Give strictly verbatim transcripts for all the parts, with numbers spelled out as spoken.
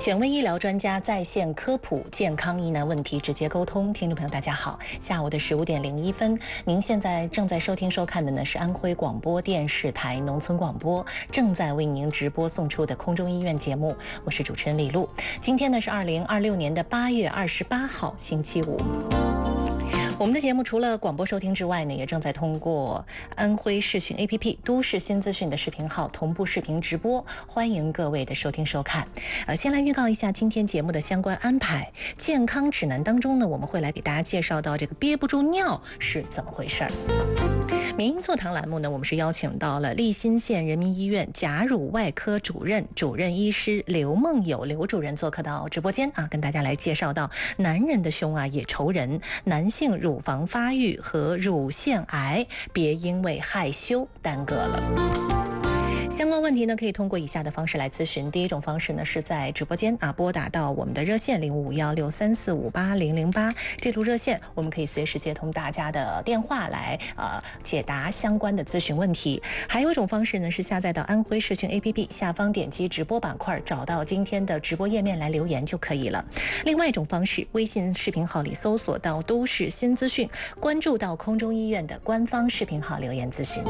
权威医疗专家在线科普健康疑难问题直接沟通。听众朋友大家好，下午的十五点零一分，您现在正在收听收看的呢是安徽广播电视台农村广播正在为您直播送出的空中医院节目，我是主持人李璐。今天呢是二零二六年的八月二十八号星期五。我们的节目除了广播收听之外呢，也正在通过安徽视讯 A P P 都市新资讯的视频号同步视频直播，欢迎各位的收听收看。呃，先来预告一下今天节目的相关安排。健康指南当中呢，我们会来给大家介绍到这个憋不住尿是怎么回事儿。民营座谈栏目呢，我们是邀请到了利辛县人民医院假乳外科主任、主任医师刘梦友刘主任做客到直播间啊，跟大家来介绍到男人的胸啊也愁人，男性乳房发育和乳腺癌别因为害羞耽搁了。相关问题呢，可以通过以下的方式来咨询。第一种方式呢，是在直播间啊拨打到我们的热线零五五幺六三四五八零零八这路热线，我们可以随时接通大家的电话来呃解答相关的咨询问题。还有一种方式呢，是下载到安徽视讯 A P P 下方点击直播板块，找到今天的直播页面来留言就可以了。另外一种方式，微信视频号里搜索到都市新资讯，关注到空中医院的官方视频号留言咨询。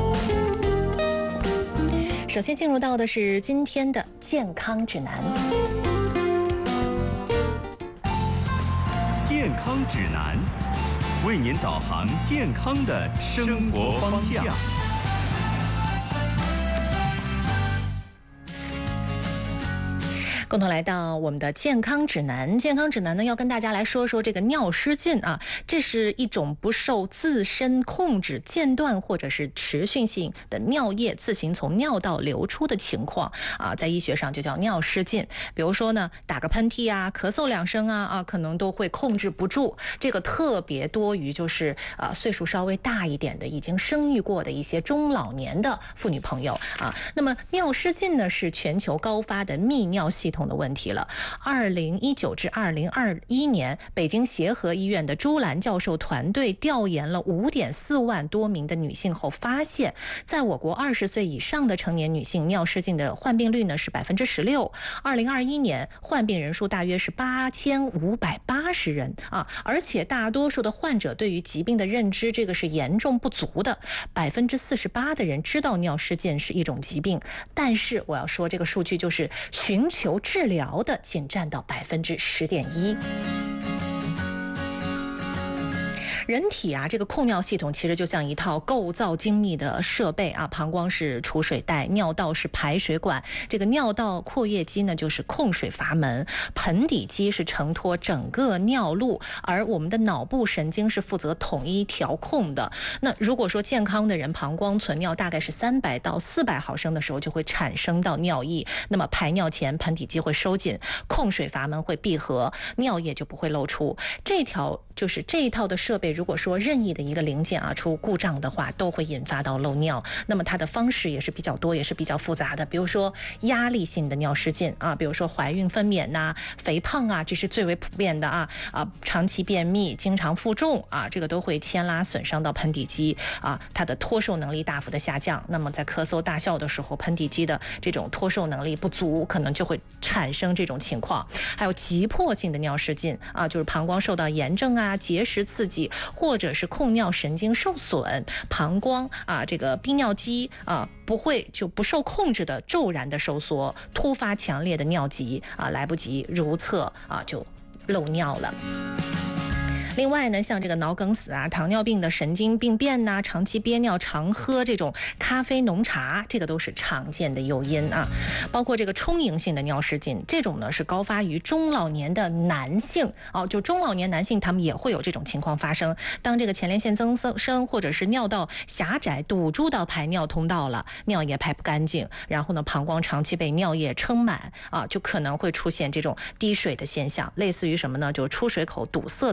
首先进入到的是今天的健康指南。 健康指南，为您导航健康的生活方向。 共同来到我们的健康指南。健康指南呢，要跟大家来说说这个尿失禁啊，这是一种不受自身控制、间断或者是持续性的尿液自行从尿道流出的情况啊，在医学上就叫尿失禁。比如说呢，打个喷嚏啊，咳嗽两声啊啊，可能都会控制不住。这个特别多于就是啊岁数稍微大一点的、已经生育过的一些中老年的妇女朋友啊。那么尿失禁呢，是全球高发的泌尿系统的问题了。二零一九至二零二一年，北京协和医院的朱兰教授团队调研了五点四万多名的女性后发现，在我国二十岁以上的成年女性尿失禁的患病率呢是百分之十六。二零二一年患病人数大约是八千五百八十人啊，而且大多数的患者对于疾病的认知这个是严重不足的，百分之四十八的人知道尿失禁是一种疾病，但是我要说这个数据就是寻求治疗的仅占到百分之十点一。人体啊，这个控尿系统其实就像一套构造精密的设备啊，膀胱是储水带，尿道是排水管，这个尿道括约肌呢就是控水阀门，盆底肌是承托整个尿路，而我们的脑部神经是负责统一调控的。那如果说健康的人膀胱存尿大概是三百到四百毫升的时候，就会产生到尿意，那么排尿前盆底肌会收紧，控水阀门会闭合，尿液就不会漏出。这条就是这一套的设备，如果说任意的一个零件啊出故障的话，都会引发到漏尿。那么它的方式也是比较多，也是比较复杂的。比如说压力性的尿失禁啊，比如说怀孕分娩呐、啊、肥胖啊，这是最为普遍的啊啊，长期便秘、经常负重啊，这个都会牵拉损伤到盆底肌啊，它的脱受能力大幅的下降。那么在咳嗽大笑的时候，盆底肌的这种脱受能力不足，可能就会产生这种情况。还有急迫性的尿失禁啊，就是膀胱受到炎症啊、结石刺激，或者是控尿神经受损，膀胱啊这个逼尿肌啊不会就不受控制的骤然的收缩，突发强烈的尿急啊，来不及如厕啊就漏尿了。另外呢，像这个脑梗死啊、糖尿病的神经病变呐、啊、长期憋尿、常喝这种咖啡、浓茶，这个都是常见的诱因啊。包括这个充盈性的尿失禁，这种呢是高发于中老年的男性哦，就中老年男性他们也会有这种情况发生。当这个前列腺增生或者是尿道狭窄堵住到排尿通道了，尿液排不干净，然后呢膀胱长期被尿液撑满啊，就可能会出现这种滴水的现象，类似于什么呢？就出水口堵塞的马桶。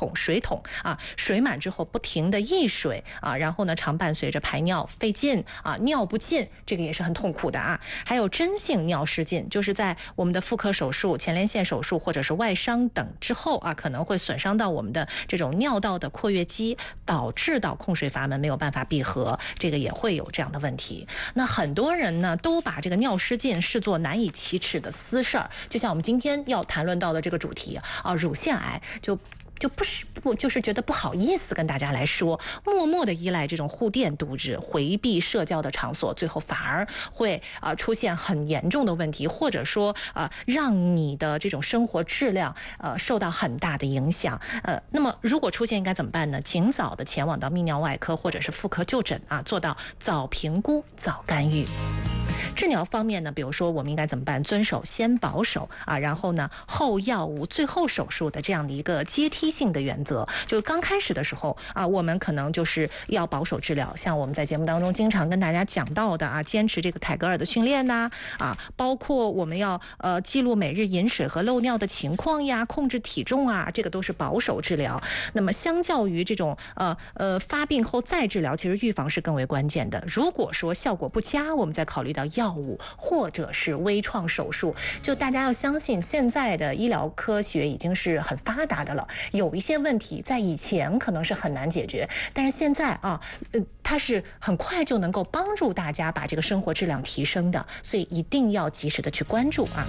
桶、水桶啊，水满之后不停的溢水啊，然后呢常伴随着排尿费劲啊，尿不尽，这个也是很痛苦的啊。还有真性尿失禁，就是在我们的妇科手术、前列腺手术或者是外伤等之后啊，可能会损伤到我们的这种尿道的括约肌，导致到控水阀门没有办法闭合，这个也会有这样的问题。那很多人呢都把这个尿失禁视作难以启齿的私事儿，就像我们今天要谈论到的这个主题啊，乳腺癌就。就不是不就是觉得不好意思跟大家来说，默默的依赖这种护垫度日，回避社交的场所，最后反而会啊、呃、出现很严重的问题，或者说啊、呃、让你的这种生活质量呃受到很大的影响。呃，那么如果出现应该怎么办呢？尽早的前往到泌尿外科或者是妇科就诊啊，做到早评估、早干预。治疗方面呢，比如说我们应该怎么办？遵守先保守啊，然后呢后药物、最后手术的这样的一个阶梯性的原则。就刚开始的时候啊，我们可能就是要保守治疗，像我们在节目当中经常跟大家讲到的啊，坚持这个凯格尔的训练呐啊，包括我们要呃记录每日饮水和漏尿的情况呀，控制体重啊，这个都是保守治疗。那么相较于这种呃呃发病后再治疗，其实预防是更为关键的。如果说效果不佳，我们再考虑到药物或者是微创手术。就大家要相信，现在的医疗科学已经是很发达的了，有一些问题在以前可能是很难解决，但是现在啊，呃，它是很快就能够帮助大家把这个生活质量提升的，所以一定要及时的去关注啊。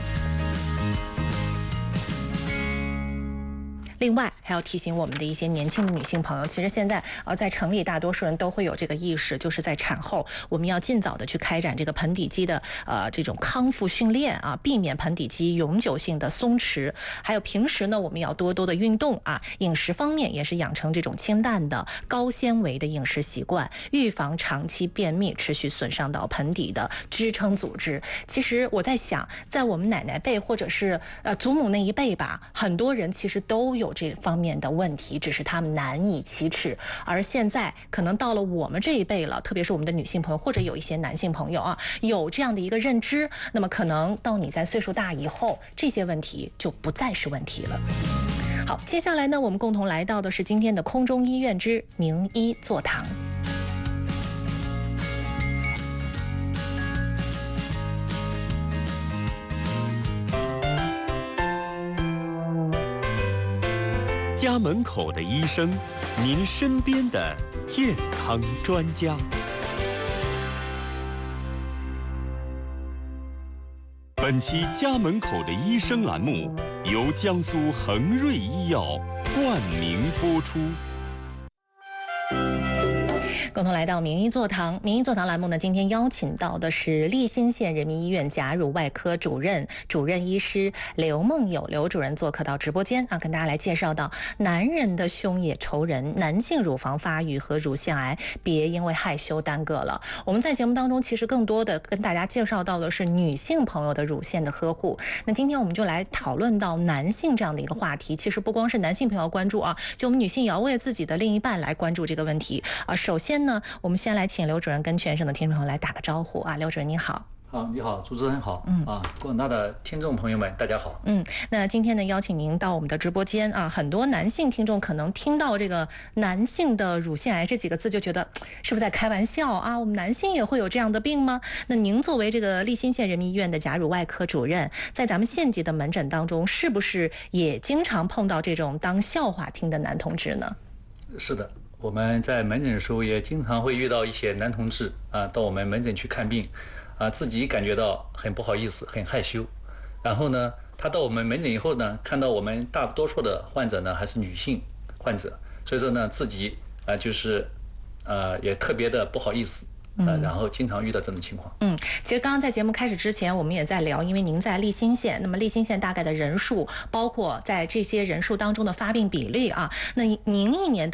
另外还要提醒我们的一些年轻的女性朋友，其实现在呃在城里大多数人都会有这个意识，就是在产后我们要尽早的去开展这个盆底肌的呃这种康复训练啊，避免盆底肌永久性的松弛。还有平时呢，我们要多多的运动啊，饮食方面也是养成这种清淡的高纤维的饮食习惯，预防长期便秘持续损伤到盆底的支撑组织。其实我在想，在我们奶奶辈或者是呃祖母那一辈吧，很多人其实都有这方面的问题，只是他们难以启齿。而现在可能到了我们这一辈了，特别是我们的女性朋友或者有一些男性朋友啊，有这样的一个认知，那么可能到你在岁数大以后，这些问题就不再是问题了。好，接下来呢，我们共同来到的是今天的空中医院之名医座堂。 家门口的医生，您身边的健康专家。本期家门口的医生栏目由江苏恒瑞医药冠名播出。 共同来到名医座堂，名医座堂栏目呢，今天邀请到的是利辛县人民医院假乳外科主任、主任医师刘梦友刘主任做客到直播间啊，跟大家来介绍到男人的胸也愁人，男性乳房发育和乳腺癌别因为害羞耽搁了。我们在节目当中其实更多的跟大家介绍到的是女性朋友的乳腺的呵护，那今天我们就来讨论到男性这样的一个话题。其实不光是男性朋友关注啊，就我们女性也要为自己的另一半来关注这个问题啊。首先呢，我们先来请刘主任跟全省的听众朋友来打个招呼啊。刘主任你好。 好，你好，主持人好，嗯啊，广大的听众朋友们，大家好。 嗯，那今天呢，邀请您到我们的直播间啊，很多男性听众可能听到这个男性的乳腺癌这几个字就觉得是不是在开玩笑啊？我们男性也会有这样的病吗？那您作为这个利辛县人民医院的假乳外科主任，在咱们县级的门诊当中，是不是也经常碰到这种当笑话听的男同志呢？ 是的。我们在门诊的时候也经常会遇到一些男同志啊，到我们门诊去看病，啊，自己感觉到很不好意思，很害羞。然后呢，他到我们门诊以后呢，看到我们大多数的患者呢还是女性患者，所以说呢，自己啊就是呃也特别的不好意思。呃，然后经常遇到这种情况。 嗯，其实刚刚在节目开始之前，我们也在聊，因为您在利辛县，那么利辛县大概的人数，包括在这些人数当中的发病比率啊，那您一年当